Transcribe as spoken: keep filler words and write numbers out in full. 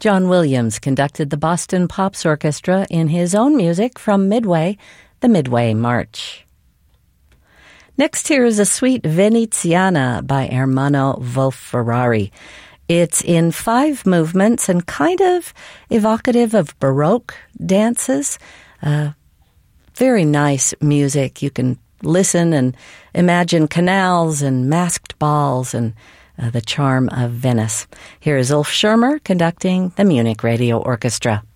John Williams conducted the Boston Pops Orchestra in his own music from Midway, the Midway March. Next here is a suite Veneziana by Ermanno Wolf-Ferrari. It's in five movements and kind of evocative of Baroque dances. Uh, very nice music. You can listen and imagine canals and masked balls and uh, the charm of Venice. Here is Ulf Schirmer conducting the Munich Radio Orchestra.